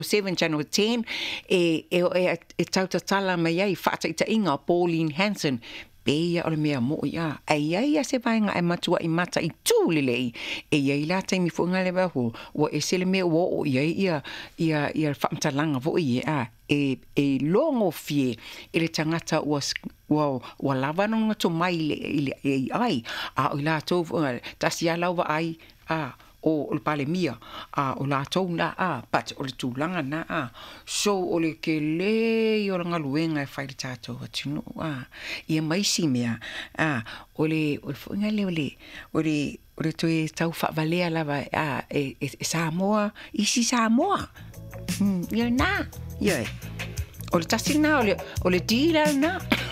7 Channel 10 e tautatala mai ai whaataitainga Pauline Hanson Peia o le mea mo ia ai se vainga e matua I mata I tūlelei e ia la taimi funga le bahu o e sele mea o ia whamtalanga vo e longo fie e le tangata wa lava no to mai le ai a o la tau tasi a lauva ai o le pale mia o la tau na but o le tūlanga na so o le ke le o le ngaluenga e whai le tātou atino ia maisi mea o le funga o le toe tau whavalea lava e Samoa isi Samoa ia na ia o le tasi na o le dila na